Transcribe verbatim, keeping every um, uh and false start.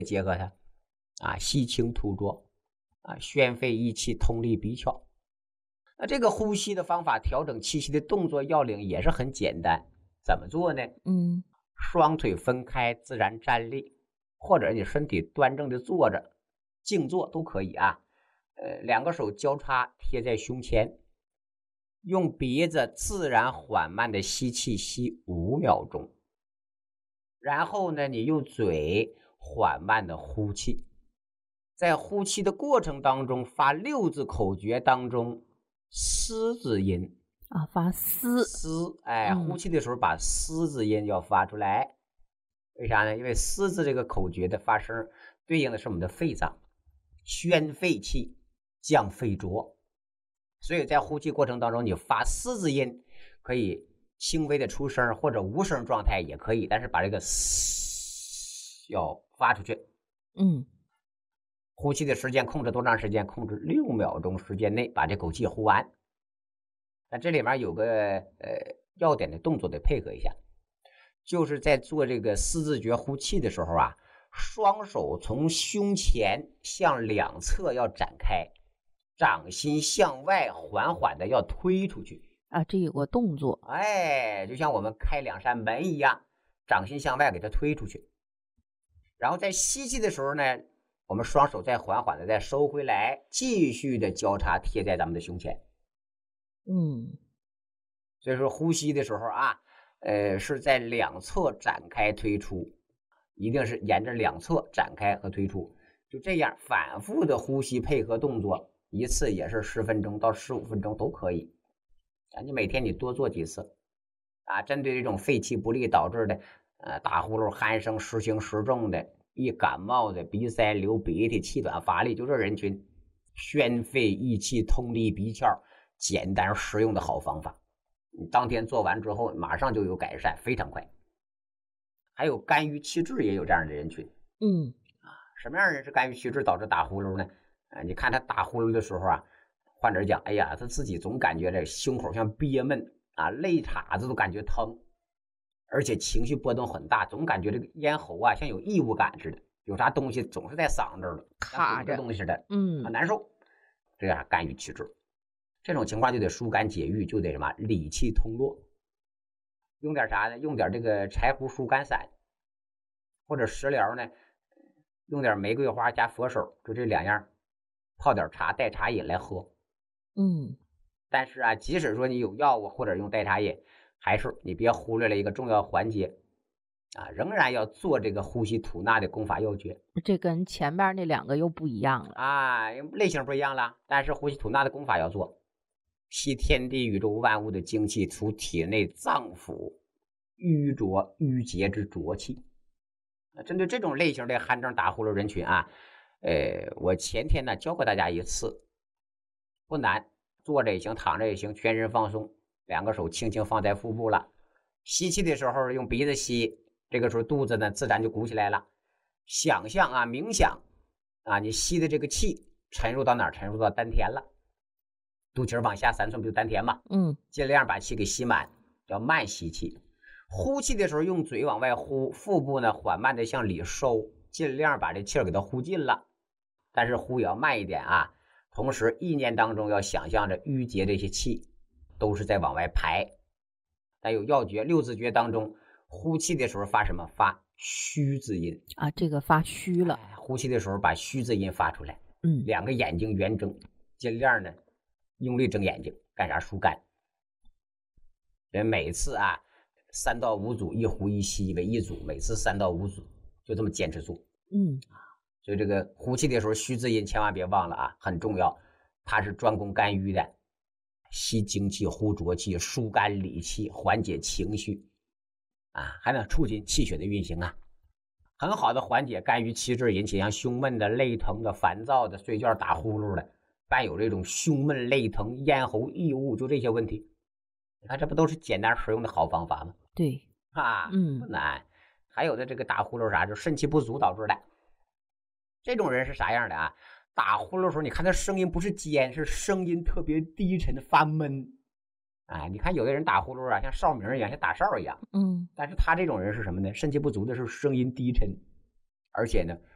结合它啊，吸清吐浊啊，宣肺益气，通利鼻窍。那这个呼吸的方法，调整气息的动作要领也是很简单。怎么做呢？ 嗯， 双腿分开，自然站立，或者你身体端正的坐着，静坐都可以啊。呃，两个手交叉贴在胸前，用鼻子自然缓慢的吸气，吸五秒钟。然后呢，你用嘴缓慢的呼气，在呼气的过程当中，发六字口诀当中嘶字音啊，发嘶嘶，哎， 嗯呼气的时候把嘶字音要发出来。为啥呢？因为嘶字这个口诀的发声对应的是我们的肺脏，宣肺气，降肺浊。所以在呼气过程当中，你发嘶字音可以轻微的出声，或者无声状态也可以，但是把这个嘶要发出去。 嗯， 呼气的时间控制多长时间？控制六秒钟时间内把这口气呼完。那这里面有个呃要点的动作得配合一下，就是在做这个四字诀呼气的时候啊，双手从胸前向两侧要展开，掌心向外缓缓的要推出去啊，这有个动作， 哎，就像我们开两扇门一样，掌心向外给它推出去。然后在吸气的时候呢，我们双手再缓缓的再收回来，继续的交叉贴在咱们的胸前。 嗯， 所以说呼吸的时候啊，呃，是在两侧展开推出，一定是沿着两侧展开和推出，就这样反复的呼吸配合动作，一次也是十分钟到十五分钟都可以。啊，你每天你多做几次啊，针对这种肺气不利导致的呃打呼噜、鼾声、时轻时重的，易感冒的、鼻塞、流鼻涕、气短乏力，就这人群，宣肺益气、通利鼻窍，简单实用的好方法。你当天做完之后，马上就有改善，非常快。还有肝郁气滞也有这样的人群。 嗯， 什么样的人是肝郁气滞导致打呼噜呢？啊，你看他打呼噜的时候啊，患者讲，哎呀，他自己总感觉这胸口像憋闷啊，肋叉子都感觉疼，而且情绪波动很大，总感觉这个咽喉啊像有异物感似的，有啥东西总是在嗓子这儿了， 卡着这东西似的， 嗯， 很难受。这样肝郁气滞，这种情况就得疏肝解郁，就得什么理气通络。用点啥呢？用点这个柴胡疏肝散，或者食疗呢，用点玫瑰花加佛手，就这两样，泡点茶代茶饮来喝。 嗯， 但是啊，即使说你有药物或者用代茶饮，还是你别忽略了一个重要环节啊，仍然要做这个呼吸吐纳的功法要诀。 这跟前面那两个又不一样了啊，类型不一样了，但是呼吸吐纳的功法要做。吸天地宇宙万物的精气，吐体内脏腑淤浊淤结之浊气。针对这种类型的鼾症打呼噜人群啊，呃，我前天呢教过大家一次，不难，坐着也行，躺着也行，全身放松，两个手轻轻放在腹部了。吸气的时候用鼻子吸，这个时候肚子呢自然就鼓起来了。想象啊，冥想啊，你吸的这个气沉入到哪儿？沉入到丹田了。肚脐往下三寸不就丹田吗？ 嗯， 尽量把气给吸满，要慢吸气。呼气的时候用嘴往外呼，腹部呢缓慢的向里收，尽量把这气儿给它呼尽了。但是呼也要慢一点啊。同时意念当中要想象着淤结这些气都是在往外排。但有要诀，六字诀当中呼气的时候发什么？发虚字音啊，这个发虚了、 哎、呼气的时候把虚字音发出来。 嗯， 两个眼睛圆睁，尽量呢用力睁眼睛，干啥？疏肝。人每次啊三到五组，一呼一吸为一组，每次三到五组，就这么坚持做。 嗯， 所以这个呼气的时候虚字音千万别忘了啊，很重要。它是专攻肝郁的，吸精气，呼浊气，疏肝理气，缓解情绪啊，还能促进气血的运行啊，很好的缓解肝郁气滞引起像胸闷的、肋疼的、烦躁的、睡觉打呼噜的，伴有这种胸闷、肋疼、咽喉异物，就这些问题。你看这不都是简单实用的好方法吗？ 对啊， 嗯不难。还有的这个打呼噜啥，就肾气不足导致的。这种人是啥样的啊？打呼噜的时候，你看他声音不是尖，是声音特别低沉发闷。哎，你看有的人打呼噜啊，像哨鸣一样，像打哨一样。 嗯， 但是他这种人是什么呢？肾气不足的是声音低沉，而且呢